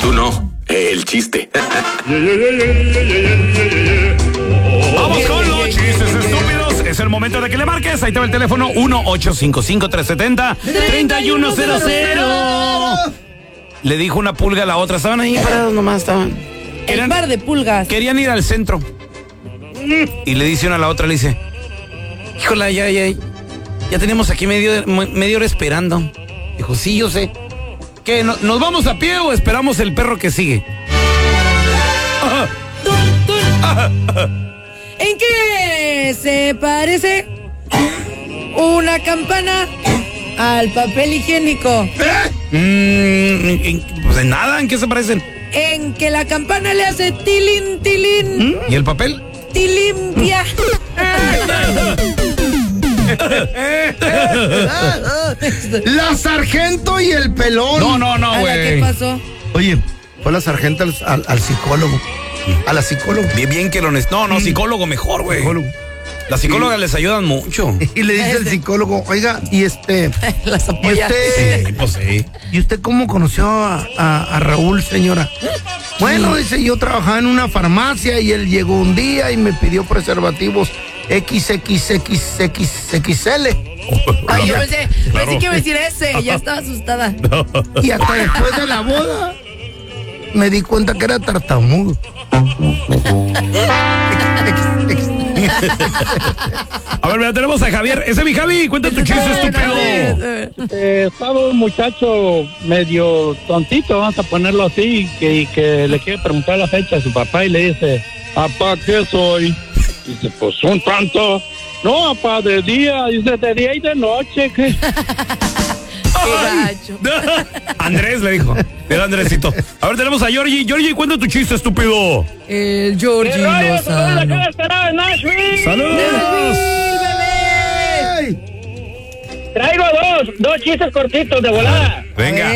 Tú no, el chiste. Vamos con los chistes estúpidos. Es el momento de que le marques. Ahí te va el teléfono 1-855-370-3100. Le dijo una pulga a la otra. Estaban ahí parados nomás, estaban. El par de pulgas. Querían ir al centro. Y le dice una a la otra, le dice, híjole, ya tenemos aquí media hora esperando. Dijo, sí, yo sé. ¿Qué? ¿Nos vamos a pie o esperamos el perro que sigue? ¿En qué se parece una campana al papel higiénico? Pues en nada, ¿en qué se parecen? En que la campana le hace tilín, tilín. ¿Y el papel? Tilimpia. La sargento y el pelón. No, güey. ¿Qué pasó? Oye, fue la sargento al psicólogo. A la psicóloga. Bien que lo necesito. No, psicólogo mejor, güey. Las psicólogas les ayudan mucho. Y le dice el psicólogo, oiga, Las apoya. Sí, pues sí. ¿Y usted cómo conoció a Raúl, señora? Bueno, dice, yo trabajaba en una farmacia y él llegó un día y me pidió preservativos XXXXL. Ay, yo pensé que iba a decir ese. Ya estaba asustada. Y hasta después de la boda me di cuenta que era tartamudo. A ver, mira, tenemos a Javier. Ese es mi Javi, cuenta tu chiste estúpido. Estaba un muchacho medio tontito, vamos a ponerlo así, que le quiere preguntar la fecha a su papá y le dice, papá, ¿qué soy? Dice, pues un tanto. No, papá, de día. Dice, de día y de noche. ¿Qué? Andrés le dijo. Era Andresito. A ver, tenemos a Georgie. Georgie, cuenta tu chiste estúpido. El Georgie Lozano. ¡Saludos! Traigo dos chistes cortitos de volada. Venga.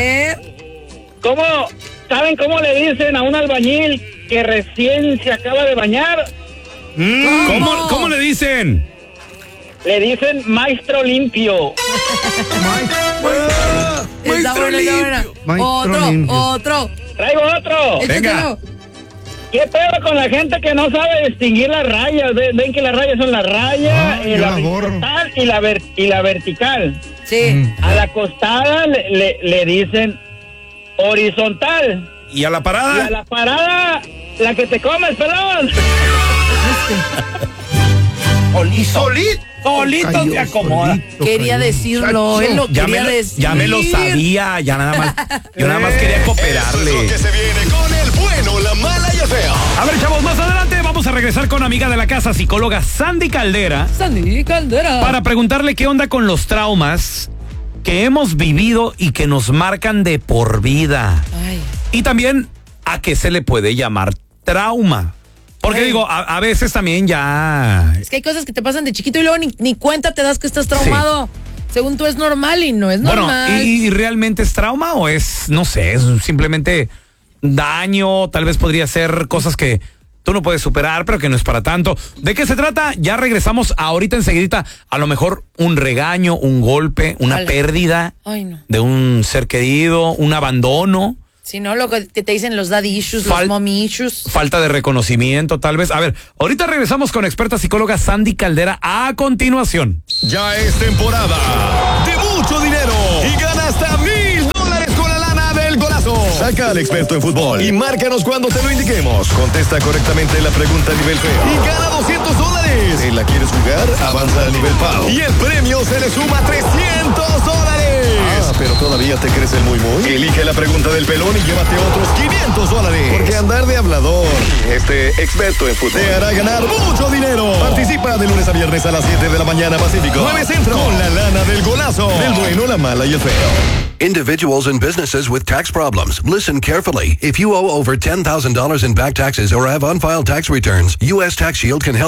¿Saben cómo le dicen a un albañil que recién se acaba de bañar? ¿Cómo le dicen? Le dicen maestro limpio. Maestro limpio. Otro. Traigo otro. Venga. ¿Qué pedo con la gente que no sabe distinguir las rayas? Ven que las rayas son la raya, la horizontal y la vertical. Sí. A la acostada le dicen horizontal. ¿Y a la parada? Y a la parada, la que te comes, pelón. Solito se acomoda. Quería decirlo, él lo quería decir. Ya me lo sabía, yo nada más quería cooperarle. Eso es lo que se viene con el bueno, la mala y el feo. A ver, chavos, más adelante vamos a regresar con amiga de la casa, psicóloga Sandy Caldera, para preguntarle qué onda con los traumas que hemos vivido y que nos marcan de por vida. Ay. Y también a qué se le puede llamar trauma. Porque digo, a veces también ya... Es que hay cosas que te pasan de chiquito y luego ni cuenta te das que estás traumado. Sí. Según tú es normal y no es normal. Bueno, ¿y realmente es trauma o es, no sé, es simplemente daño? Tal vez podría ser cosas que tú no puedes superar, pero que no es para tanto. ¿De qué se trata? Ya regresamos ahorita enseguidita. A lo mejor un regaño, un golpe, una pérdida de un ser querido, un abandono. Si no, lo que te dicen los daddy issues, los mommy issues. Falta de reconocimiento, tal vez. A ver, ahorita regresamos con experta psicóloga Sandy Caldera a continuación. Ya es temporada de mucho dinero y gana hasta $1,000 con la lana del golazo. Saca al experto en fútbol y márcanos cuando te lo indiquemos. Contesta correctamente la pregunta a nivel feo y gana $200. ¿La quieres jugar? Avanza al nivel PAO y el premio se le suma $300. Pero todavía te crees el muy. Elige la pregunta del pelón y llévate otros $500. Porque andar de hablador, experto en fútbol, te hará ganar mucho dinero. Participa de lunes a viernes a las 7 de la mañana Pacífico, 9 Centro, con la lana del golazo. Del bueno, la mala y el feo. Individuals and businesses with tax problems. Listen carefully. If you owe over $10,000 in back taxes or have unfiled tax returns, U.S. Tax Shield can help you take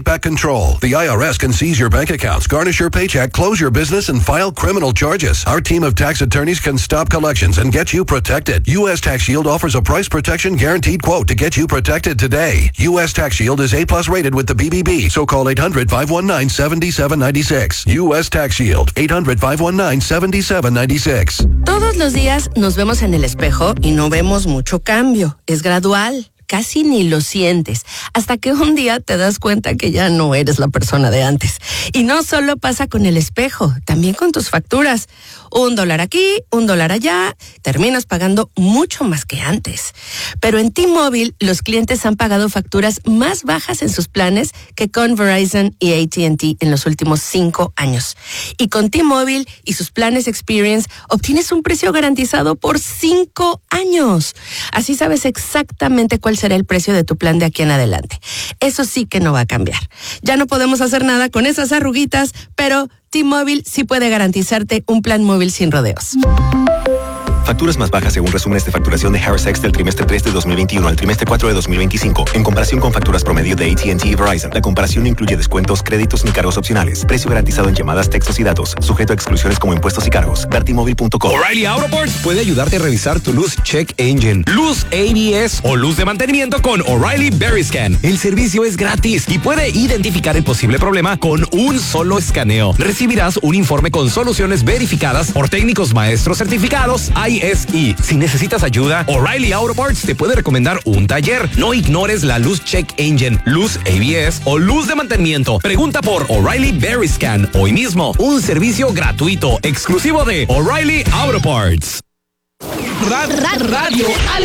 take back control. The IRS can seize your bank accounts, garnish your paycheck, close your business, and file criminal charges. Our team of tax attorneys can stop collections and get you protected. U.S. Tax Shield offers a price protection guaranteed quote to get you protected today. U.S. Tax Shield is A+ rated with the BBB, so call 800-519-7796. U.S. Tax Shield, 800-519-7796. Todos los días nos vemos en el espejo y no vemos mucho cambio. Es gradual. Casi ni lo sientes, hasta que un día te das cuenta que ya no eres la persona de antes. Y no solo pasa con el espejo, también con tus facturas. $1 aquí, $1 allá, terminas pagando mucho más que antes. Pero en T-Mobile, los clientes han pagado facturas más bajas en sus planes que con Verizon y AT&T en los últimos 5 años. Y con T-Mobile y sus planes Experience, obtienes un precio garantizado por 5 años. Así sabes exactamente cuál será el precio de tu plan de aquí en adelante. Eso sí que no va a cambiar. Ya no podemos hacer nada con esas arruguitas, pero T-Mobile sí puede garantizarte un plan móvil sin rodeos. Facturas más bajas según resúmenes de facturación de Harris X del trimestre 3 de 2021 al trimestre 4 de 2025, en comparación con facturas promedio de AT&T y Verizon. La comparación no incluye descuentos, créditos ni cargos opcionales. Precio garantizado en llamadas, textos y datos, sujeto a exclusiones como impuestos y cargos. Ver T-Mobile.com. O'Reilly Auto Parts puede ayudarte a revisar tu luz check engine, luz ABS o luz de mantenimiento con O'Reilly Veriscan. El servicio es gratis y puede identificar el posible problema con un solo escaneo. Recibirás un informe con soluciones verificadas por técnicos maestros certificados ISE. Si necesitas ayuda, O'Reilly Auto Parts te puede recomendar un taller. No ignores la luz check engine, luz ABS o luz de mantenimiento. Pregunta por O'Reilly Veriscan hoy mismo. Un servicio gratuito exclusivo de O'Reilly Auto Parts. Radio